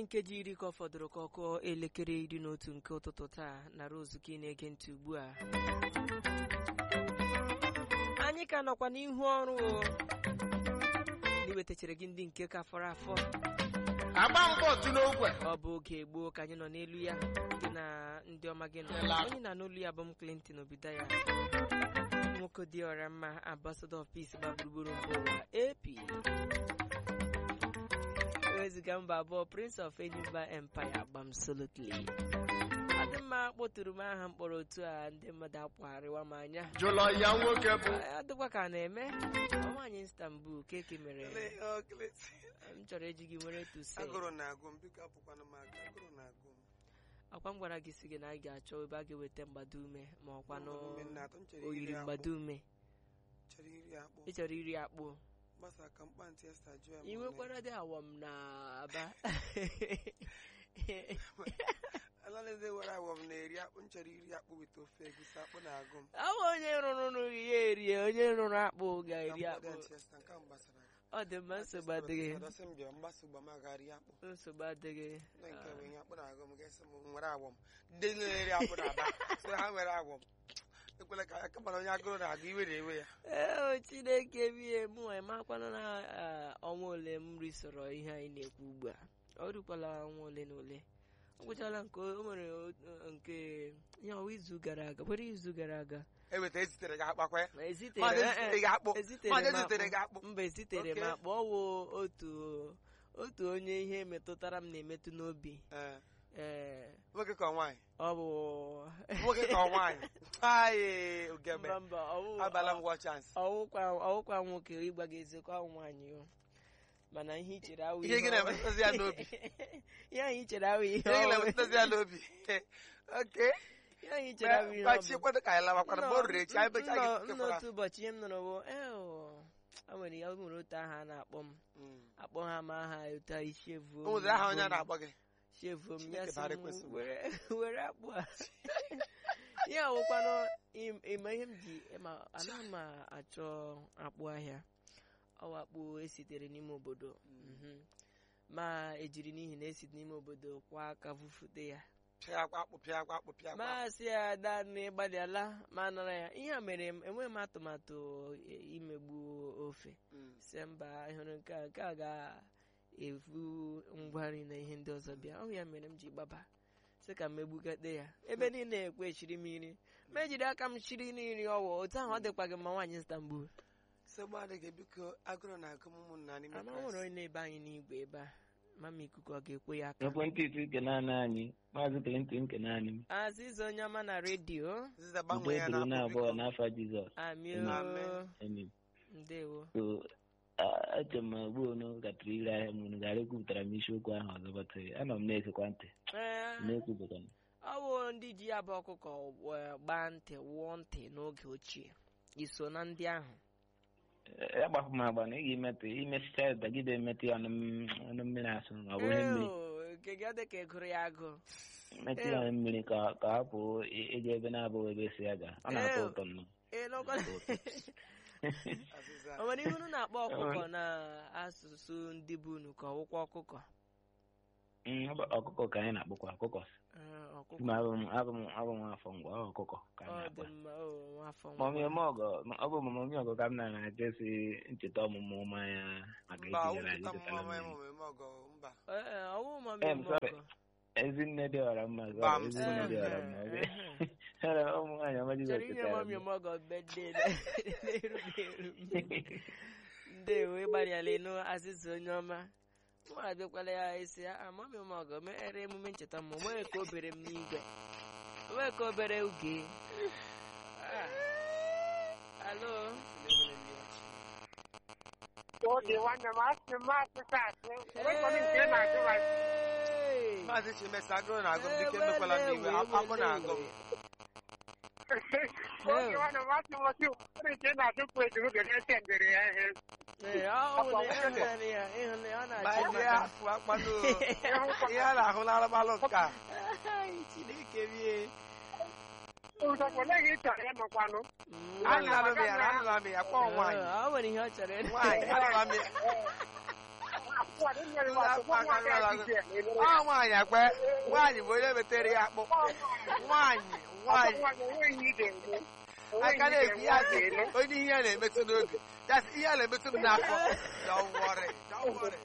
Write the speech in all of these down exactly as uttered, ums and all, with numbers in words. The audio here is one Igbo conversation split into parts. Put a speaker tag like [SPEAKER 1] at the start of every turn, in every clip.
[SPEAKER 1] nkeji iri ka ọ fọdụrụ ka ọ kụọ elekere iri na otu nke ụtụtụ taa na Rose ka ị na-ege ntị ugbu a. Anyị ka nọkwa n'ihu ọrụ o iwetachere gị ndị nke ka fọrọ afọ
[SPEAKER 2] agba mbọ otu n'ogwe.
[SPEAKER 1] Ọ bụ oge gboo ka anyị nọ n'elu ya gị na ndị ọma gị nọ. Onye na n'olu ya bụ m Clinton Obidaya, nwoke dị ọra mma, ambassador of peace gba gburugburu mba ụwa A P, weziga mba abụọ, Prince of Enyimba Empire. Absolutely. Adị mma kpọtụrụ m aha mkpọrọ otu a ndị mmadụ akwagharịwa m anya.
[SPEAKER 2] Jụlọ ya nwoke bụ.
[SPEAKER 1] Adịkwa ka na-eme nwaanyị Istanbul keke mere m chọrọ eji gị nwere tuse.
[SPEAKER 3] Agụrụ na-agụ m biko apụkwana m aka. Agụrụ na-agụ m.
[SPEAKER 1] Akwa m gwara gị si gị na anyị ga-achọ ebe a ga-eweta mgbado ume ma ọkwa n'oyiri mgbado ume. Ị chọrọ iri akpụ. I nwekwara dị awọm na Aba.
[SPEAKER 3] Alaleze were awọm na-eri akpụ. M chọrọ iri akpụ weta ofe egusi. Akpụ na-agụ m.
[SPEAKER 1] Awụ onye rụrụ n'ụlọ ya erie, onye rụrụ akpụ ga-eri akpụ. Ọ dị mma, nsogbu adịghị. Nsogbu adịghị.
[SPEAKER 3] Ndị na-eri akpụ na-aba ha nwere awọm. Ekwela ka ya kama onye agụrụ na-agụ iwe na-ewe ya.
[SPEAKER 1] Ee, Chineke bie mụ emakwana na ọnwa ole m risoro ihe anyị na-ekwu ugbu a. Ọ rukwala ọnwa ole na ole. Ọ gwụchala nke o nwere nke ya ọwa izu gara aga. Kwere izu gara aga.
[SPEAKER 3] Eweta ezitere gị akpakwa.
[SPEAKER 1] Ezitere
[SPEAKER 3] gị akpụ.
[SPEAKER 1] Ezitere gị akpụ. Mba, ezitere m akpụ. Ọ wụ otu otu onye ihe metụtara m na-emetụ n'obi. Ee.
[SPEAKER 3] Nwoke ka nwaanyị.
[SPEAKER 1] Ọ bụ
[SPEAKER 3] nwoke ka nwaanyị. Ayi, ogebe.
[SPEAKER 1] Mba mba, ọwụ
[SPEAKER 3] abala ngwa chance.
[SPEAKER 1] Ọwụkwa ọwụkwa nwoke ịgba gị eziokwu nwaanyị o. Mana ihe ichere awụ
[SPEAKER 3] ihe gị na-emetụtazi ya n'obi.
[SPEAKER 1] Ihe anyị ichere awụ ihe.
[SPEAKER 3] Ihe gị na-emetụtazi ya n'obi. Okay.
[SPEAKER 1] Ihe anyị ichere awụ ihe.
[SPEAKER 3] Bachi kwado ka anyị lawakwana mgbe o ruru echi anyị becha gị.
[SPEAKER 1] N'otu ụbọchị ihe m nọrọ bụ ee o nwere ya nwere otu aha a na-akpọ m. Akpọ ha ma aha otu isi evu.
[SPEAKER 3] O nwere aha onye a na-akpọ gị.
[SPEAKER 1] Chefu m ya sị were were akpụ a. Ya wụkwanụ ịma ihe m ji anaghị m achọ akpụ ahịa. Ọ akpụ esitere n'ime obodo ma ejiri n'ihi na esi n'ime obodo kwa aka fufute ya. Maasị ya da na ịgbalịala ma nara ya. Ihe a mere m enweghị m atụmatụ imegbu ofe. Si mba ịhụrụ nke a nke a ga efu ngwarị na ihe ndị ọzọ bịa. Ọ ya mere m ji gbaba sị ka m egbugade ya ebe niile ekwe chiri m iri ma ejiri aka m chiri n'iri ọwụ otu ahụ ọ dịkwa gị mma nwaanyị Istanbul. Ama nwere onye na-ebe anyị n'igwe ebe a mama ikuku ọ ga-ekwe ya aka.
[SPEAKER 4] Ekwentị isi nke naanị anyị Maazị Clinton nke naanị m.
[SPEAKER 1] Aziza onye ọma na redio.
[SPEAKER 4] Udo dịrị n'abụọ n'afọ Jizọs.
[SPEAKER 1] Amị. Ndewo.
[SPEAKER 4] Eche m ugbu unu gatụrụ ire ahịa m unu gara ekwupụtara m isiokwu ahụ ọzọ bata anọ m na-esekwa ntị na-ekwupụta.
[SPEAKER 1] Ọ bụ ndị ji ya bụ ọkụkọ gbaa ntị wụọ ntị n'oge ochie. Iso na ndị ahụ.
[SPEAKER 4] Agbapụ m agba na ị ga-emetụ imesicha dagide emetụ ya ọnụ mmiri asụ ọ bụghị mmiri.
[SPEAKER 1] Nke gị ọ dị ka egụrụ ya agụ.
[SPEAKER 4] Metụ ya mmiri ka ka hapụ ịga ebe na-abụghị ebe esi ya ga. Ọ na-atọ ụtọ nnọọ.
[SPEAKER 1] O nwere ihe unu na-akpọ ọkụkọ na asụsụ ndị bụ unu ka ọwụkwa ọkụkọ?
[SPEAKER 4] Ọkụkọ ka anyị na-akpọkwa ọkụkọ. Abụ m afọ ngwa ọkụkọ ka anyị na-akpọ. Ọ bụ mami ọgọ ka m na-ajụ si ncheta ọmụmụ ụma ya maka itinyere anyị chetara m. Ezinne dị ọra mma. Ezinne dị ọra mma. Ụmụ nwaanyị ọma Jizọs chetara m.
[SPEAKER 1] Ndewo ịgbalịala ịnụ azịza onye ọma. Mụ abịakwala ya isi amami m ọgọ mere emume ncheta m nwee ka obere m n'igwe nwee ka obere uge. Alo.
[SPEAKER 3] Maazị Chimesa agụrụ na-agụ m dike mekwala n'igwe akpụ na-agụ m. Ihe a na-ahụ n'aramalụ nka.
[SPEAKER 1] Chineke bie.
[SPEAKER 3] Anụla m ya, anụla m ya, kpọọ nwaanyị.
[SPEAKER 1] Ọ nwere ihe ọ chọrọ ịnụ.
[SPEAKER 3] Nwaanyị, anụla m ya. ọ nwaanyị akpe nwaanyị bụ onye metere ya akpụ nwaanyị nwaanyị aka na-ekwu ya dị onye ihe a na-emetụ n'oge ihe a na-emetụ m n'afọ dọwọrị dọwọrị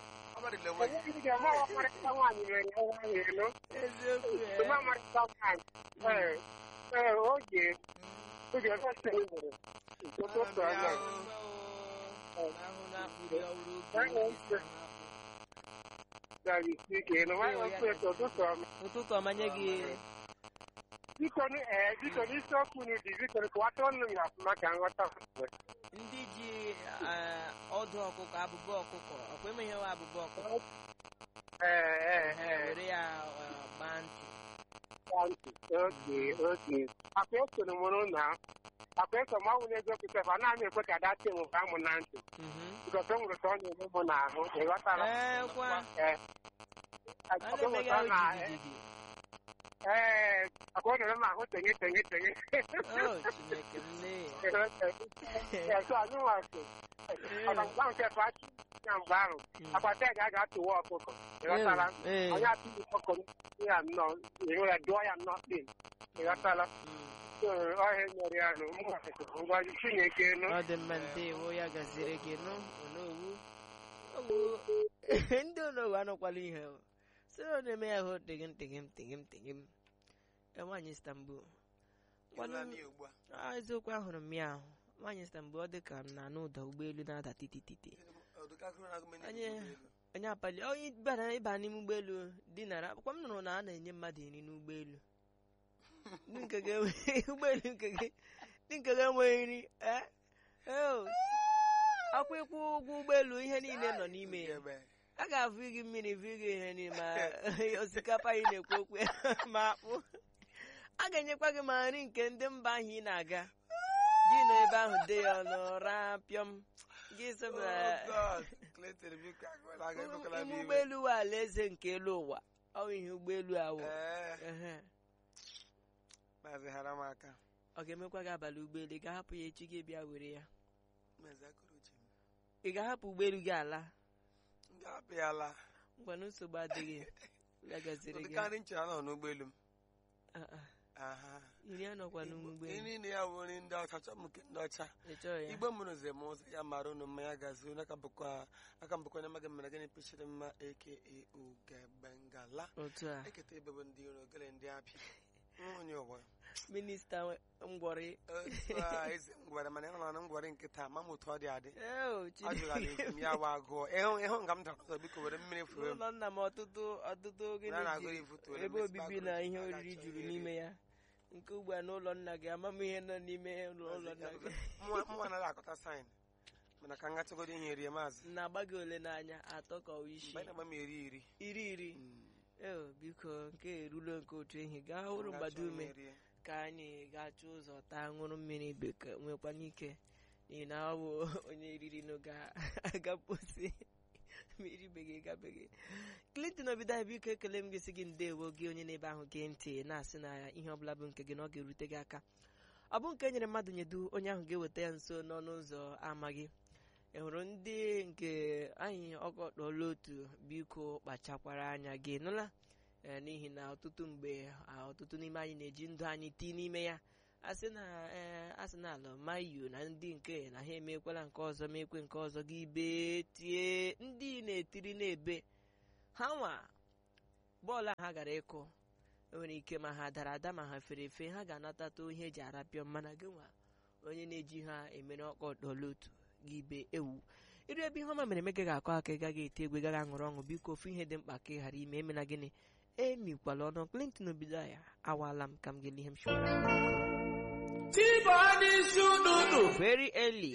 [SPEAKER 1] ụtụtụ ọma nye gị.
[SPEAKER 5] Biko n'isiokwu unu dị biko kọwata ọnụ ya ọfụma ka nghọta.
[SPEAKER 1] Ndị ji ọdụ ọkụkọ abụbọ ọkụkọ ọkwa eme ihe nwa abụbọ ọkụkọ were ya gbaa ntị.
[SPEAKER 5] Oge oge akwa esoro mụrụ na akwa eso ma ọnwụ na-ego kịta fa naanị ekwe ka dati enwe ka amụ na ntị bikọta o nwere ka ọ na-eme mụ n'ahụ ịghọtara. Ee, akwa ọ na-eme m ahụ tenye tenye tenye. Eso anyị nwasị ọka mgba nke fachi na mgbe ahụ akwata ya ga atụwa ọkụkọ ịghọtara. Onye atụghị ọkụkọ ya nnọọ enwe ya dụọ ya nnọọ kpin ịghọtara. Ọhịa nyere ya nụ ngwazi Chineke nụ.
[SPEAKER 1] Ọ dị mma ndewo ya gaziri gị nụ onowu ndị onowu anọkwala ihe sị ọ na-eme ya hụ tegim tegim tegim tegim nwaanyị Istanbul eziokwu ahụrụ m ya ahụ nwaanyị Istanbul ọ dị ka m na-anụ ụda ụgbọelu na-ada titititi onye apali onye bara ịba n'ime ụgbọelu dinara akwụkwọ m nụrụ na a na-enye mmadụ nri n'ụgbọelu ụgbọelu ndị nke gị enweghị nri akwụ ịkwụ ụgwọ ụgbọelu ihe niile nọ n'ime ya a ga-afụ gị mmiri vụ gị ihe niile ma osikapa ị na-ekwu okwu ma akpụ a ga-enyekwa gị ma nri nke ndị mba ahụ ị na-aga gị nọ ebe ahụ de ya ọnụ rapịọm gị ime ụgbọelu wa alaeze nke elu ụwa ọ ihe ụgbọelu awụ ọ ga-emekwa gị abalị ụgbọelu ị ga-ahapụ ya echi gị bịa were ya ị ga-ahapụ ụgbọelu gị ala ngwana nsogbu adịghị gaziri gị iri anọkwa n'ụgbọelu
[SPEAKER 3] ya were ndị ọcha chọ m nke ndị ọcha igbe mụrụ ze m ụzọ ya mara ụnụ mma ya gazi aka mbụkwa onye maga mere gịnị pechiri mma aka Ugebengala eketa ebe bụ ndị iro gele ndị apịa onye ụwa
[SPEAKER 1] minista ngwọrị
[SPEAKER 3] eze ngwara mana ịhụrụ na ngwọrị nke taa ma m otu ọ dị adị ajụrụ adị m ya wa agụọ ịhụ nga m dara ọzọ biko were mmiri furu
[SPEAKER 1] ụlọ nna m ọtụtụ ọtụtụ oge ebe obibi na ihe oriri juru n'ime ya nke ugbu a n'ụlọ nna gị ama m ihe nọ n'ime ụlọ nna gị
[SPEAKER 3] mwa anaghị akọta saịn mana ka ngachagodo ihe rie maazị
[SPEAKER 1] na-agba gị ole n'anya atọ ka ọ isi
[SPEAKER 3] iri iri
[SPEAKER 1] iri iri ee biko nke erulo nke otu ehi gaa hụrụ mgbado ume ka anyị ga-achụ ụzọ taa ṅụrụ mmiri bekee nwekwa n'ike n'ihi na ọ bụ onye eriri n'oge agapụsị mmiri begị gabeghị. Clinton Obido biko ekele m gị sị gị ndewo gị onye n'ebe ahụ gee ntị na-asị na ihe ọbụla bụ nke gị na ọ ga-erute gị aka ọ bụ nke nyere mmadụ nyedu onye ahụ ga-eweta ya nso n'ọnụ ụzọ amaghị. Ị hụrụ ndị nke anyị ọkọtọla otu biko kpachakwara anya gị nụla n'ihi na ọtụtụ mgbe ọtụtụ n'ime anyị na-eji ndụ anyị tii n'ime ya asị na asị na ala mayu na ndị nke na ha emekwala nke ọzọ mekwe nke ọzọ gị bee tie ndị na-etiri na-ebe ha nwa bọọlụ ha gara ịkụ enwere ike ma ha dara ada ma ha fere efe ha ga-anatata ihe eji arapịọ mana gị nwa onye na-eji ha emere ọkọtọla otu gị be ewu iru ebe ihe ọma mere eme gị ga-akọ aka ị gaghị eti egwu gaghị aṅụrụ ọṅụ biko ofu ihe dị mkpa ka ị ghara ime emena gịnị emikwala ọnụ. Clinton Obido ya awaala m ka m ga-eli ihe m shọrọ very early